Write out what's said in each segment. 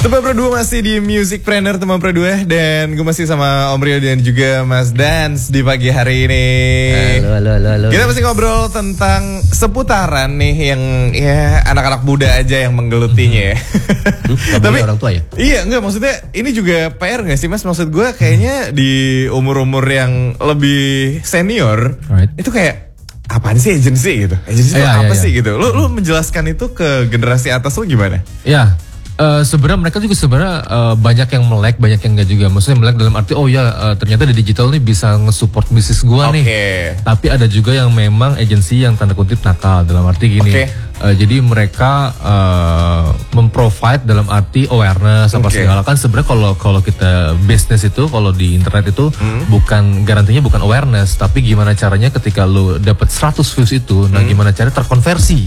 Teman Pro 2 masih di Musicpreneur teman Pro 2, dan gue masih sama Om Rio dan juga Mas Dance di pagi hari ini. Halo. Kita masih ngobrol tentang seputaran nih yang ya anak-anak muda aja yang menggelutinya ya. Tapi orang tua ya? Iya, enggak, maksudnya ini juga PR gak sih Mas? Maksud gue kayaknya di umur-umur yang lebih senior, itu kayak apaan sih agency gitu? Agency itu apa sih gitu? Lu menjelaskan itu ke generasi atas lu gimana? Ya. Sebenarnya mereka juga banyak yang melek, banyak yang enggak juga. Maksudnya melek dalam arti ternyata di digital nih bisa nge-support bisnis gua nih. Tapi ada juga yang memang agensi yang tanda kutip nakal dalam arti gini. Jadi mereka memprovide dalam arti awareness apa segala kan. Sebenarnya kalau kita bisnis itu kalau di internet itu bukan garantinya bukan awareness, tapi gimana caranya ketika lu dapat 100 views itu, nah gimana caranya terkonversi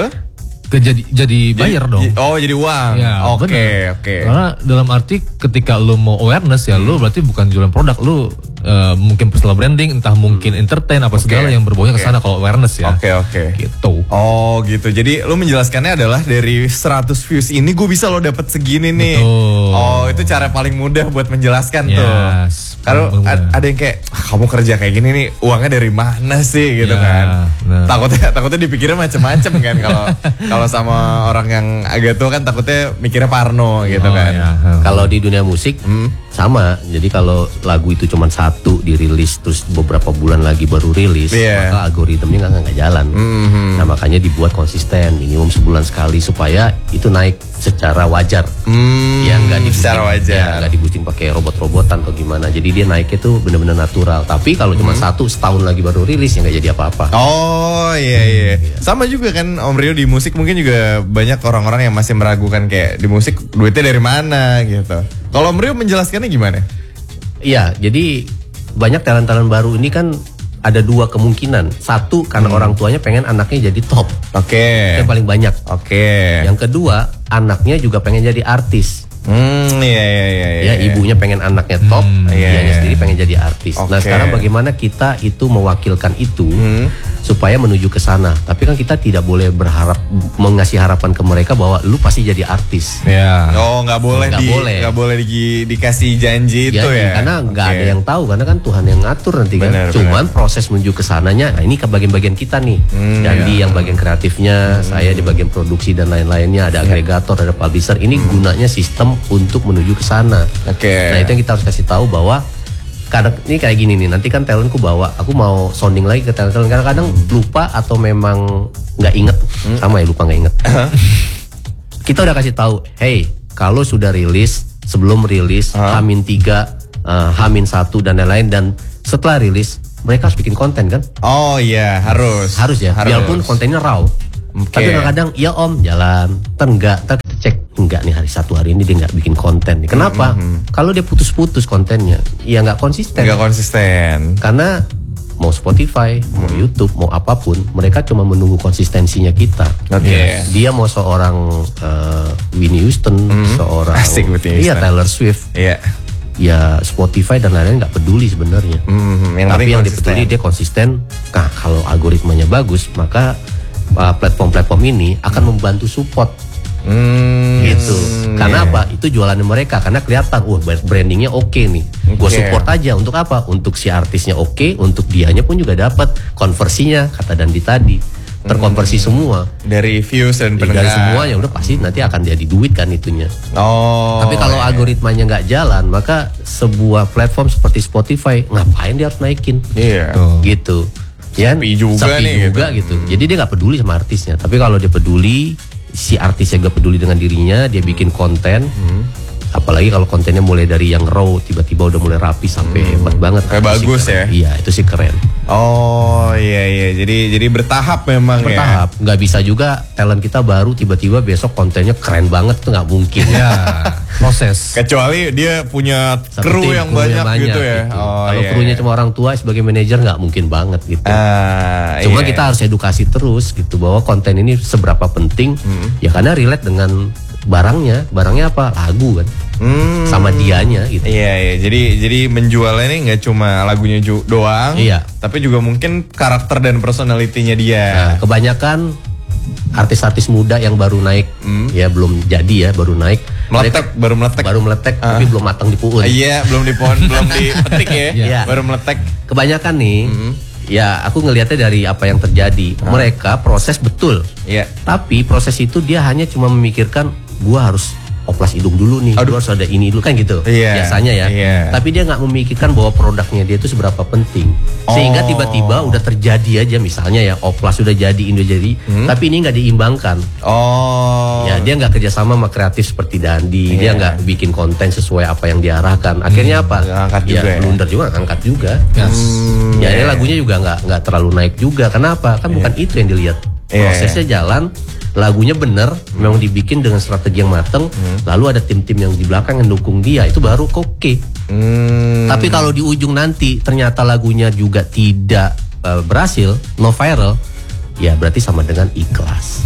jadi bayar dong. Oh, jadi uang. Ya, oke. Karena dalam arti ketika lu mau awareness ya, lu berarti bukan jualan produk, lu mungkin personal branding, entah mungkin entertain apa segala yang berbaunya ke sana kalau awareness ya. Oke. Gitu. Oh, gitu. Jadi lu menjelaskannya adalah dari 100 views ini gue bisa lo dapat segini nih. Betul. Oh, itu cara paling mudah buat menjelaskan tuh. Kalau ada yang kayak kamu kerja kayak gini nih, uangnya dari mana sih gitu kan. Nah. Takutnya dipikirnya macam-macam kan kalau sama orang yang agak tua kan takutnya mikirnya parno gitu kan. Kalau di dunia musik sama. Jadi kalau lagu itu cuma satu dirilis terus beberapa bulan lagi baru rilis, maka algoritmanya nggak jalan. Nah, makanya dibuat konsisten, minimum sebulan sekali supaya itu naik secara wajar. Yang nggak diboosting pakai robot-robotan atau gimana. Jadi dia naiknya tuh benar-benar natural. Tapi kalau cuma setahun lagi baru rilis ya nggak jadi apa-apa. Oh iya. Sama juga kan Om Rio di musik mungkin juga banyak orang-orang yang masih meragukan kayak di musik duitnya dari mana gitu. Kalau Om Rio menjelaskannya gimana? Iya, jadi banyak talent-talent baru ini kan ada dua kemungkinan. Satu karena orang tuanya pengen anaknya jadi top. Yang paling banyak. Yang kedua, anaknya juga pengen jadi artis. Iya. Ibunya pengen anaknya top, dianya sendiri pengen jadi artis. Nah, sekarang bagaimana kita itu mewakilkan itu supaya menuju ke sana. Tapi kan kita tidak boleh mengasih harapan ke mereka bahwa lu pasti jadi artis. Oh, nggak boleh dikasih janji itu ya. Karena nggak ada yang tahu, karena kan Tuhan yang ngatur nanti kan. Cuman proses menuju ke sananya, nah ini ke bagian-bagian kita nih. Dandi yang bagian kreatifnya, saya di bagian produksi dan lain-lainnya, ada agregator, ada publisher. Ini gunanya sistem untuk menuju ke sana. Nah, itu yang kita harus kasih tahu bahwa kadang ini kayak gini nih, nanti kan talentku bawa, aku mau sounding lagi ke talent, kadang-kadang lupa atau memang nggak inget, sama ya lupa nggak inget. Kita udah kasih tahu, hey, kalau sudah rilis, sebelum rilis, H-3, H-1 dan lain-lain, dan setelah rilis, mereka harus bikin konten kan? Oh iya, harus ya, biarpun kontennya raw. Tapi kadang-kadang, ya om, jalan, enggak, kita cek, enggak nih hari ini dia nggak bikin konten nih. Kenapa? Kalau dia putus-putus kontennya, ya nggak konsisten. Karena mau Spotify, mau YouTube, mau apapun, mereka cuma menunggu konsistensinya kita. Dia mau seorang Whitney Houston, seorang Taylor Swift, ya Spotify dan lain-lain nggak peduli sebenarnya. Tapi yang dipeduli dia konsisten. Nah, kalau algoritmanya bagus, maka platform-platform ini akan membantu support. Gitu. Karena apa? Itu jualannya mereka. Karena kelihatan, brandingnya oke nih. Gue support aja. Untuk apa? Untuk si artisnya oke, untuk dianya pun juga dapat konversinya. Kata Dandi tadi, terkonversi semua dari views dan pendengar. Dari semua ya udah pasti nanti akan jadi duit kan itunya. Tapi kalau algoritmanya nggak jalan, maka sebuah platform seperti Spotify ngapain dia harus naikin? Gitu. Sepi juga gitu. Jadi dia nggak peduli sama artisnya. Tapi kalau dia peduli, si artisnya gak peduli dengan dirinya, dia bikin konten. Apalagi kalau kontennya mulai dari yang raw, tiba-tiba udah mulai rapi sampai hebat banget. Kayak bagus ya? Iya, itu sih keren. Oh iya. Jadi bertahap memang ya. Nggak bisa juga talent kita baru tiba-tiba besok kontennya keren banget, itu nggak mungkin. Proses. Kecuali dia punya kru yang banyak gitu ya. Gitu. Kalau krunya cuma orang tua sebagai manajer nggak mungkin banget gitu. Cuma kita harus edukasi terus gitu bahwa konten ini seberapa penting. Ya karena relate dengan barangnya apa? Lagu kan. Sama dianya gitu. Iya. Jadi menjualnya ini nggak cuma lagunya doang, tapi juga mungkin karakter dan personalitinya dia. Nah, kebanyakan artis-artis muda yang baru naik, ya belum jadi ya, baru naik. Baru meletek, tapi belum matang di puun. Iya, belum di pohon, belum dipetik ya, baru meletek. Kebanyakan nih, ya aku ngelihatnya dari apa yang terjadi. Mereka proses betul, tapi proses itu dia hanya cuma memikirkan, gua harus oplas hidung dulu nih, harus ada ini dulu kan gitu biasanya ya. Tapi dia nggak memikirkan bahwa produknya dia itu seberapa penting. Sehingga tiba-tiba udah terjadi aja misalnya ya oplas sudah jadi, tapi ini nggak diimbangkan. Ya dia nggak kerjasama sama kreatif seperti Dandi, dia nggak bikin konten sesuai apa yang diarahkan. Akhirnya apa? Blunder juga, angkat juga. Ya ini lagunya juga nggak terlalu naik juga. Kenapa? Kan bukan itu yang dilihat. Prosesnya jalan. Lagunya bener, memang dibikin dengan strategi yang mateng, lalu ada tim-tim yang di belakang yang dukung dia, itu baru oke. Tapi kalau di ujung nanti ternyata lagunya juga tidak berhasil, no viral, ya berarti sama dengan ikhlas.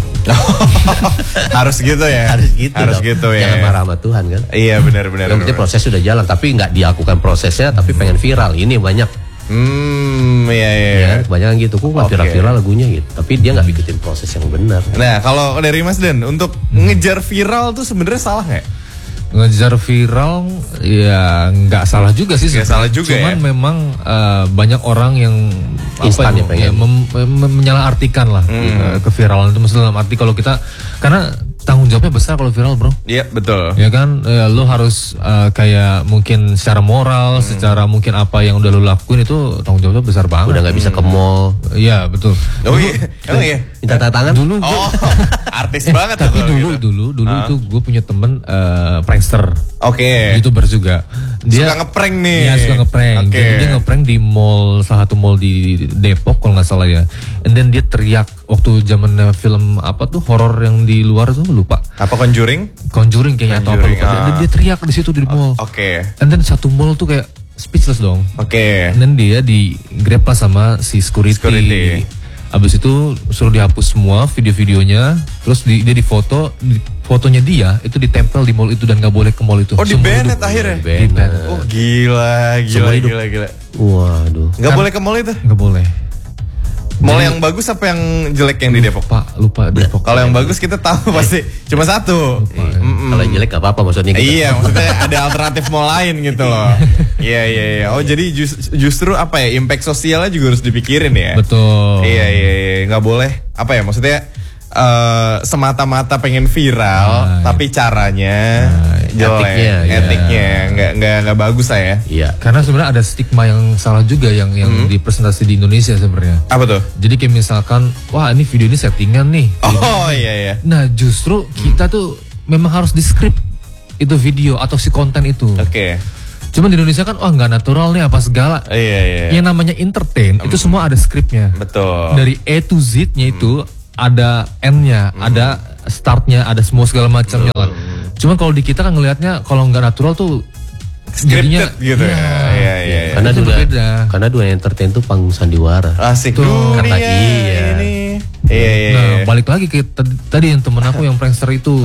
Harus gitu ya. Harus gitu ya. Jangan marah sama Tuhan kan. Iya benar-benar. Yang penting proses sudah jalan, tapi nggak dilakukan prosesnya, tapi pengen viral. Ini banyak. Iya. Kebanyakan gitu, kok viral lagunya gitu. Tapi dia nggak bikin proses yang benar. Nah, kalau dari Mas Den, untuk ngejar viral tuh sebenarnya salah nggak? Ngejar viral, ya nggak salah juga sih. Nggak salah juga. Cuman memang banyak orang yang instan menyalahartikan lah keviralan itu. Maksudnya dalam arti kalau kita, karena tanggung jawabnya besar kalau viral, bro. Iya, betul. Ya kan, lo harus kayak mungkin secara moral, secara mungkin apa yang udah lo lakuin itu tanggung jawabnya besar banget. Udah nggak bisa ke mall. Iya, betul. Iya. Minta tanda tangan dulu. Artis banget. Tapi dulu itu gue punya temen prankster. YouTuber juga. Dia suka ngeprank nih. Iya, suka ngeprank. Jadi dia ngeprank di mall, salah satu mall di Depok kalau nggak salah ya. And then dia teriak waktu zaman film apa tuh horor yang di luar tuh, lupa. Apa Conjuring kayaknya atau apa lupa. Dia teriak di situ di mall. And then satu mall tuh kayak speechless dong. And then dia di grab lah sama si security. Abis itu suruh dihapus semua video-videonya, terus dia fotonya dia itu ditempel di mall itu dan nggak boleh ke mall itu. Di-banned akhirnya. Oh gila. Waduh. Nggak boleh ke mall itu? Nggak boleh. Mall yang bagus apa yang jelek yang di Depok? Lupa Depok. Kalau yang bagus kita tahu pasti cuma satu. Kalau yang jelek gak apa-apa maksudnya gitu. Iya, maksudnya ada alternatif mall lain gitu loh. Iya. Oh jadi justru apa ya, impact sosialnya juga harus dipikirin ya. Betul. Iya. Nggak boleh apa ya, maksudnya semata-mata pengen viral, tapi caranya jelek, etiknya nggak bagus lah ya. Iya. Karena sebenarnya ada stigma yang salah juga yang dipresentasi di Indonesia sebenarnya. Apa tuh? Jadi kayak misalkan, wah ini video ini settingan nih. Iya. Nah justru kita tuh memang harus di script itu video atau si konten itu. Cuman di Indonesia kan, nggak natural nih apa segala. Iya. Yang namanya entertain itu semua ada skripnya. Betul. Dari A to Z-nya itu ada N-nya, ada start-nya, ada semua segala macamnya lah. Cuman kalau di kita kan ngelihatnya kalau nggak natural tuh jadinya gitu ya. Iya. Karena dunia entertain tuh panggung sandiwara. Asik tuh. Kata iya. Nah, balik lagi ke tadi yang temen aku yang prankster itu.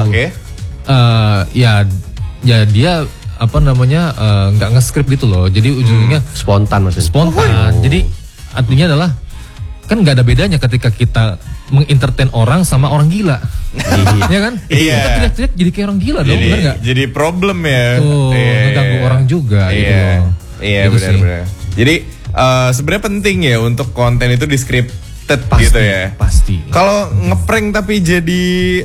Ya dia apa namanya nggak nge-script gitu loh. Jadi ujungnya spontan maksudnya. Spontan. Jadi artinya adalah kan nggak ada bedanya ketika kita mengentertain orang sama orang gila. Iya kan? Iya. Kita teriak-teriak jadi kayak orang gila dong, benar nggak? Jadi problem ya. Ngeganggu orang juga gitu loh. Iya, benar-benar. Jadi sebenarnya penting ya untuk konten itu di scripted gitu ya. Pasti. Kalau ngeprank tapi jadi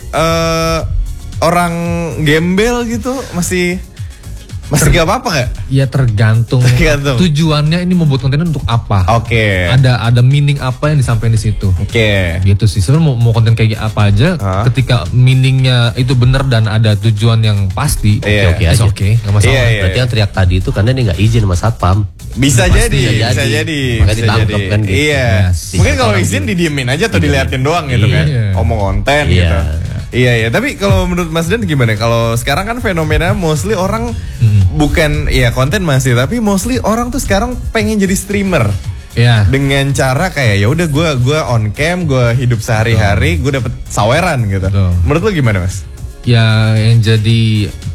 orang gembel gitu masih gak apa-apa gak? Ya tergantung. Tujuannya ini membuat konten untuk apa? Ada meaning apa yang disampaikan di situ? Gitu sih. Sebenarnya mau konten kayak apa aja, ketika meaningnya itu benar dan ada tujuan yang pasti, oke aja. Gak masalah. Berarti yang teriak tadi itu karena dia nggak izin sama satpam. Bisa jadi. Makanya ditangkap kan gitu. Iya. Mungkin kalau izin didiemin aja atau diliatin doang gitu kan. Ngomong konten gitu. Iya, tapi kalau menurut Mas Dan gimana? Kalau sekarang kan fenomena mostly orang bukan ya konten masih, tapi mostly orang tuh sekarang pengen jadi streamer. Dengan cara kayak ya udah gue on cam, gue hidup sehari-hari, gue dapet saweran gitu. Menurut lo gimana, Mas? Ya yang jadi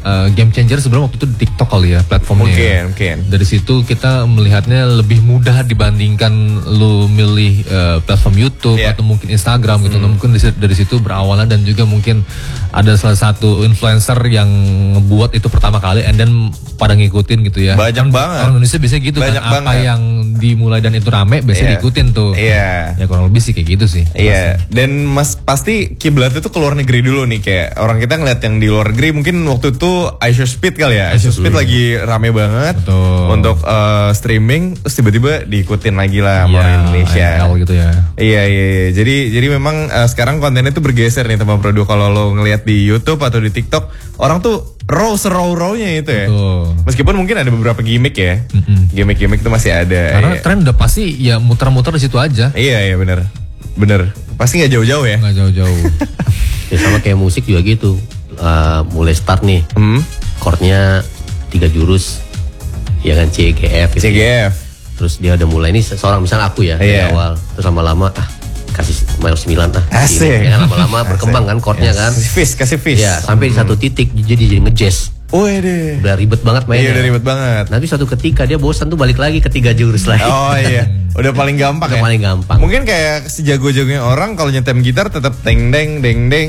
game changer sebenarnya waktu itu di TikTok kali ya platformnya. Mungkin. Dari situ kita melihatnya lebih mudah dibandingkan lu milih platform YouTube atau mungkin Instagram gitu. Mungkin dari situ berawalan dan juga mungkin ada salah satu influencer yang ngebuat itu pertama kali and then pada ngikutin gitu ya. Banyak banget. Orang Indonesia biasanya gitu banyak kan. Banget. Apa yang dimulai dan itu rame biasanya diikutin tuh. Iya. Ya kurang lebih sih kayak gitu sih. Iya. Dan Mas pasti kiblat itu ke luar negeri dulu nih, kayak orang kita ngeliat yang di luar negeri mungkin waktu itu iShowSpeed kali ya. iShowSpeed lagi rame banget. Betul. Untuk streaming, terus tiba-tiba diikutin lagi lah sama orang Indonesia. Gitu ya. Iya. Jadi memang sekarang kontennya tuh bergeser nih teman Produ. Kalau lo ngeliat di YouTube atau di TikTok, orang tuh raw-nya itu ya. Betul. Meskipun mungkin ada beberapa gimmick ya. Gimmick itu masih ada. Karena tren udah pasti ya muter-muter di situ aja. Iya bener. Pasti nggak jauh-jauh ya. Nggak jauh-jauh. Ya sama kayak musik juga gitu. Mulai start nih, chordnya 3 jurus, ya kan C, G, F. Gitu. C, G, F. Terus dia udah mulai, ini seorang misalnya aku ya dari awal, terus lama-lama kasih mayor 9 Asik. Ya, lama-lama berkembang kan chordnya kan. Kasih fish. Ya sampai di satu titik jadi nge-jazz. Deh. Udah ribet banget mainnya. Iya udah ribet banget. Nanti suatu ketika dia bosan tuh balik lagi ke 3 jurus lagi. Oh iya. Udah paling gampang udah ya. Paling gampang. Mungkin kayak sejago-jagonya orang kalau nyetem gitar tetap deng deng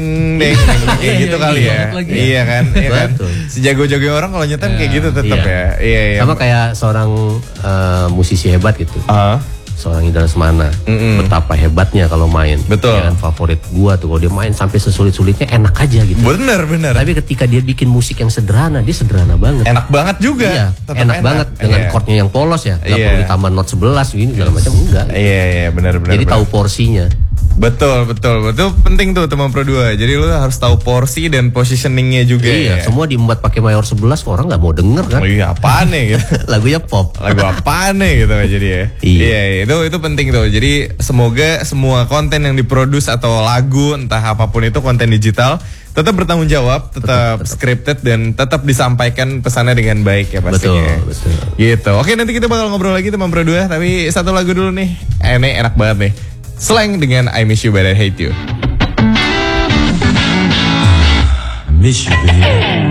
kayak gitu kali ya. Iya kan? Sejago-jagonya orang kalau nyetem kayak gitu tetap ya. Iya. Sama kayak seorang musisi hebat gitu. Seorang Indra Lesmana, betapa hebatnya kalau main. Betul. Yang favorit gua tuh kalau dia main sampai sesulit-sulitnya enak aja gitu. Bener. Tapi ketika dia bikin musik yang sederhana, dia sederhana banget. Enak banget juga. Iya, enak banget dengan chordnya yang polos ya. Gak perlu ditambah not 11 gini segala macam enggak. Iya, benar. Jadi tahu porsinya. Betul. Penting tuh teman Pro 2. Jadi lu harus tahu porsi dan positioningnya juga. Iya, semua diembat pakai mayor 11, orang nggak mau denger kan? Oh iya, apaan nih gitu. Lagunya pop. Lagu apaan nih gitu jadi ya. Iya, itu penting tuh. Jadi semoga semua konten yang diproduce atau lagu entah apapun itu konten digital tetap bertanggung jawab, tetap scripted dan tetap disampaikan pesannya dengan baik ya pastinya. Betul. Gitu. Oke, nanti kita bakal ngobrol lagi teman Pro 2, tapi satu lagu dulu nih. Ini enak banget nih. Slang dengan I Miss You But I Hate You. Miss you, baby.